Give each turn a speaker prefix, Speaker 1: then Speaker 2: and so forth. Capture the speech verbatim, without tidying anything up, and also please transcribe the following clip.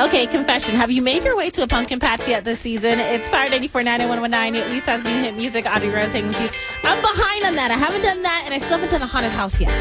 Speaker 1: Okay, confession. Have you made your way to a pumpkin patch yet this season? It's Fire ninety-four point nine and one oh one nine, Utah's new hit music. Audrey Rose hanging with you. I'm behind on that. I haven't done that, and I still haven't done a haunted house yet.